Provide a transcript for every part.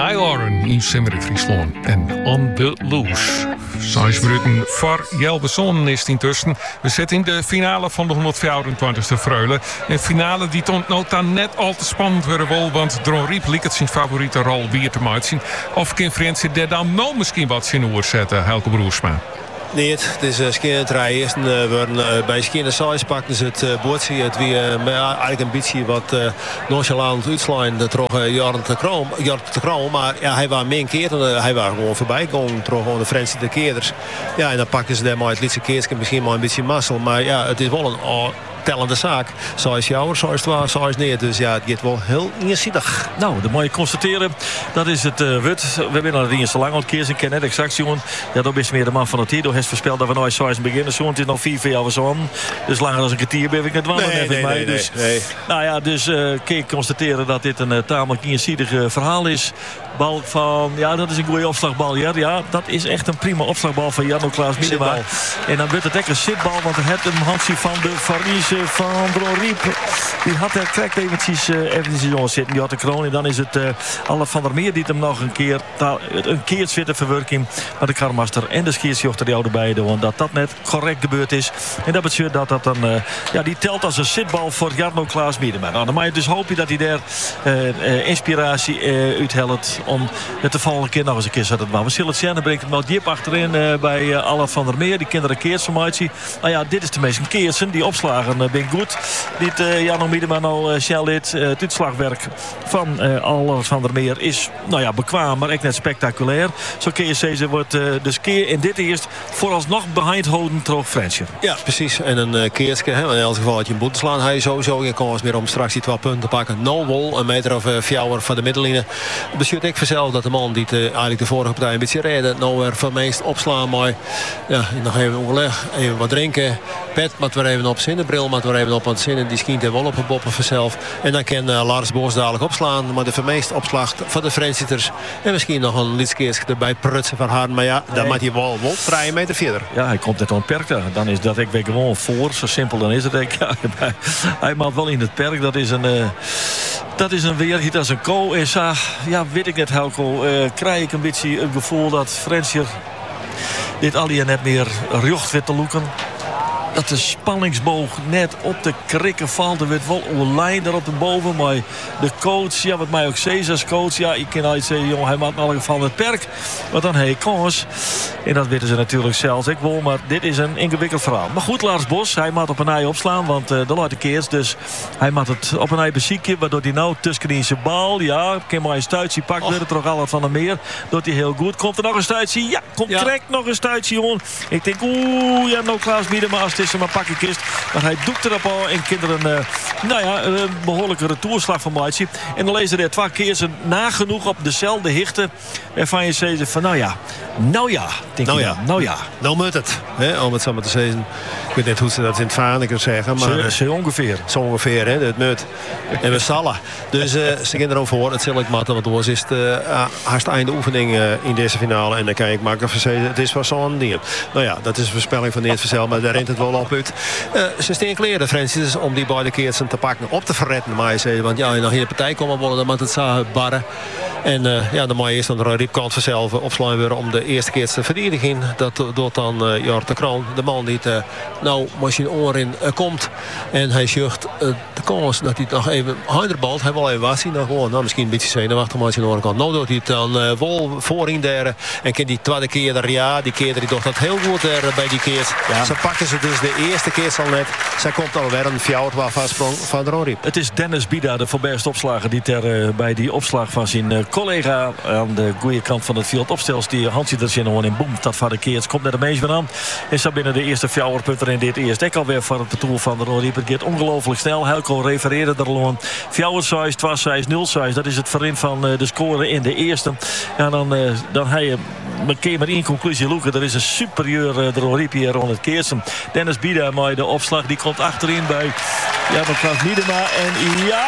Nyloren in Simmery-Friesland en On The Loose. 6 minuten voor Jelbeson is het intussen. We zitten in de finale van de 124e Freule. Een finale die tot nota net al te spannend worden wil, want Dron Riep liet het zijn favoriete rol weer te maken. Of kan Frensie daar dan nou misschien wat in oor zetten, Helke Broersma? Nee, het is geen trein. Eerst bij Skien Size pakten ze het bootje. Het wie eigenlijk een beetje wat nonchalant uitslaan. Terug Jorn te Kroon. Maar ja, hij was meer keer. Hij was gewoon voorbij gegaan. Terug gewoon de Franse de keerders. Ja, en dan pakten ze daar maar het lietse keertje. Misschien maar een beetje mazzel. Maar ja, het is wel een tellende zaak. Zoals jouw, zoals het was, zoals neer. Dus ja, het gaat wel heel eenzijdig. Nou, dat moet je constateren. Dat is het wut. We hebben al het eerste lang al keer. Ik ken net exact, jongen. Ja, dan ben je meer de man van het hier. Door heeft voorspeld dat we nooit zoals beginnen. Zo, het is nog 4 jaar zo. Dus langer dan een kwartier ben ik het wandelen. Nee. Nou ja, dus kun je constateren dat dit een tamelijk eenzijdig verhaal is. Bal van, ja, dat is een goede opslagbal. Ja, dat is echt een prima opslagbal van Jarno Klaas Miedema. En dan wordt het echt een zitbal, want er heeft een handje van de Farise van Dron Riep. Die had er krijgt eventjes jongens zitten. Die had de kroon. En dan is het Alle van der Meer die hem nog een keer zitten verwerking. Maar de karmaster en de schiersjochter die houden beide. Want dat net correct gebeurd is. En dat betekent dat dan die telt als een zitbal voor Jarno Klaas Miedema. Nou, dan mag je dus hopen dat hij daar inspiratie uithelt om het de volgende keer nog eens een keer zetten. Maar we zullen het zien. Dan brengt het nou diep achterin bij Alle van der Meer. Die kinderen keert zo mooi. Nou ja, dit is de meeste keersen. Die opslagen ben goed. Dit Jarno Miedema nou Shellit. Het uitslagwerk van Alle van der Meer is bekwaam, maar echt net spectaculair. Zo kun je zeggen, wordt dus keer in dit eerst vooralsnog behind houden terug Fransje. Ja, precies. En een keertje. In elk geval had je een boete slaan. Hij sowieso geen kans meer om straks die 2 punten te pakken. No wol, een meter of 4 van de middenlijnen. Beschuurt ik vanzelf dat de man die eigenlijk de vorige partij een beetje reden, nou weer van meest opslaan. Maar ja, nog even overleg, even wat drinken. Pet moet weer even op zinnen, bril moet weer even op aan het zinnen. Die schijnt er wel op een boppen vanzelf. En dan kan Lars Boos dadelijk opslaan. Maar de vermeest opslag van de Frensiters. En misschien nog een lietskeertje erbij prutsen van haar. Maar ja, dan moet hij wel 3 meter verder. Ja, hij komt net aan het perk. Dan is dat ik weer gewoon voor. Zo simpel dan is het. Ja, hij maakt wel in het perk. Dat is een weerhit als een ko. En ja, weet ik net, Helco. Krijg ik een beetje het gevoel dat Fransje dit alweer net meer rjocht werd te loeken. Dat de spanningsboog net op de krikken valt. Er werd wel een lijn daar op de boven. Maar de coach, ja, wat mij ook zei als coach. Ja, ik kan altijd zeggen, jongen, hij maakt in alle geval het perk. Maar dan heeft kans. En dat weten ze natuurlijk zelfs. Ik wil, maar dit is een ingewikkeld verhaal. Maar goed, Lars Bos, hij moet op een ei opslaan. Want de laat de keers. Dus hij moet het op een ei beziekje. Waardoor hij nou tussen zijn bal. Ja, kan maar een stuitje pakken. Weer terug Alle van der Meer. Doet hij heel goed. Komt er nog een stuitje? Ja, correct nog een stuitje, jongen. Ik denk, ja, nou Klaas Miedema als is maar pak je kist. Maar hij doekt erop al en kinderen een behoorlijke retourslag van Maatje. En dan lezen er 2 keer ze nagenoeg op dezelfde hichte. Waarvan je zegt van nou ja. Nou moet het. Om het zo maar te zeggen. Ik weet niet hoe ze dat in het Vanen kunnen zeggen. Maar zo ongeveer. Zo ongeveer, hè. Het moet. En we stallen. Dus ze gaan erover voor. Het zal ik matten. Want doors is het haast einde oefening in deze finale. En dan kan ik makkelijk zeggen. Het is wel zo'n ding. Nou ja, dat is een voorspelling van Neert Verzell. Maar daar rent het wel op uit. Ze steen kleren, Francis, om die beide keertsen te pakken. Op te verretten. Maar je zei, want ja, nog in de partij komen worden. Dan moet het zo barren. En dan moet je eerst aan de Riepkant vanzelf opslaan weer om de eerste keer te verdedigen. Dat doet dan Jort de Kroon. De man die het misschien oren komt. En hij zucht de kans dat hij het nog even hinderbalt. Hij wil even wat zien. Misschien een beetje zenuwachtig, maar aan de andere kant. Nou doet hij het dan wel voorin daar. En kan die tweede keer die keer die doet dat heel goed bij die keer. Ja. Ze pakken ze dus de eerste keer al net. Zij komt alweer een fjord waar vastsprong van Dron Riep. Het is Dennis Bida, de voorbijste opslager, die bij die opslag van zijn collega aan de goede kant van het veld opstelt. Die handje er zin in boem, dat van de keer. Komt net een meisje van aan. En zo binnen de eerste fjouwerpunten in dit eerste. Ik alweer van het parcours van Dron Riep. Het gaat ongelooflijk snel. Helco refereerde er al aan. Fjouwer 2-6, 0-6. Dat is het verin van de score in de eerste. Ja, dan hij je maar één conclusie loeken. Er is een superieur Dron Riep hier rond het keersen. Dennis Bida, maar de opslag die komt achterin bij Jarno Klaas Miedema. En ja.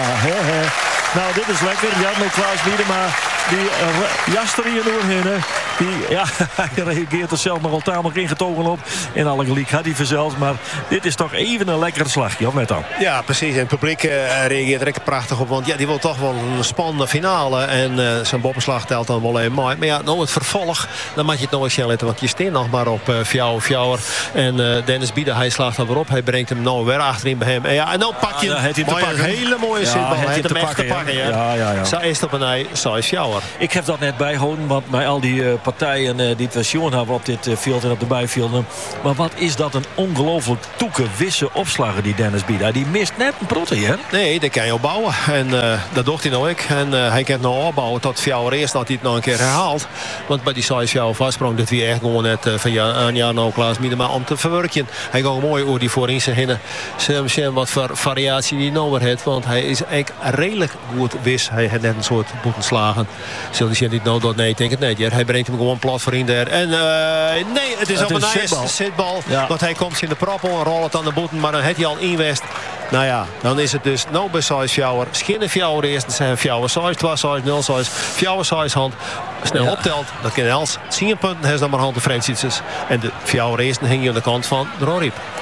Nou, dit is lekker. Jarno Klaas Miedema, die jast er hier doorheen. Hij reageert er zelf nogal tamelijk ingetogen op. In alle gelijk had hij verzeld. Maar dit is toch even een lekkere slagje, of net dan? Ja, precies. En het publiek reageert er echt prachtig op. Want ja, die wil toch wel een spannende finale. En zijn boppenslag telt dan wel even mooi. Maar ja, nou het vervolg, dan mag je het nog eens gaan letten. Want je staat nog maar op Fjouwer. En Dennis Bieder, hij slaagt er weer op. Hij brengt hem nou weer achterin bij hem. En ja, en nou pak je een hele mooie zitbal. Hij heeft hem echt te pakken. Ja. Zo is het op een zo is Fjouwer. Ik heb dat net bijgehouden. Want bij al die partijen die het versioen hebben op dit veld en op de bijvelden. Maar wat is dat een ongelooflijk toekenwisse opslagen, die Dennis Bieder. Die mist net een protte, hè? Nee, dat kan je opbouwen. En dat doet hij nou ook. En hij kan het nou opbouwen tot Fjouwer eerst dat hij het nog een keer herhaalt. Want bij die size Fjouwer vastsprong, dat we echt gewoon net van jaar nou Klaas Miedema om te verwerken. Hij gaat mooi over die voorin zijn hinnen. Zien wat voor variatie die nou weer heeft. Want hij is eigenlijk redelijk goed wis. Hij heeft net een soort boetenslagen. Zullen die niet nou dat? Nee, ik denk het niet. Hij brengt hem gewoon plat voorin daar. En nee, het is op een zitbal. Ja. Want hij komt in de proppel en rolt het aan de boeten. Maar dan heeft hij al inwest. Nou ja, dan is het dus nou bij size Fjouwer. Schinnen Fjouwer eerst. Dan zijn Fjouwer size, 2 size, 0 size. Fjouwer size hand. Snel optelt. Dat kan Els. 10 punten heeft dan maar hand de Francis. En de Fjouwer eerst hing je aan de kant van de Rorip.